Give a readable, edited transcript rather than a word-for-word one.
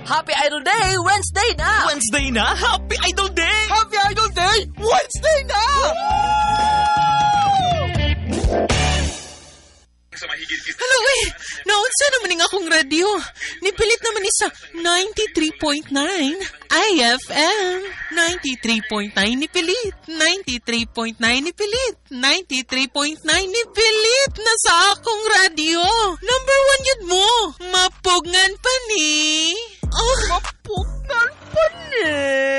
Happy Idol Day, Wednesday na! Wednesday na? Happy Idol Day! Happy Idol Day! Wednesday na! Hello, naunsa naman nga akong radio. Nipilit naman ni sa 93.9 IFM. 93.9 nipilit. 93.9 nipilit. 93.9 nipilit na sa akong radio. Number 1 yun mo. Mapugngan pa ni. Mapugngan pa ni.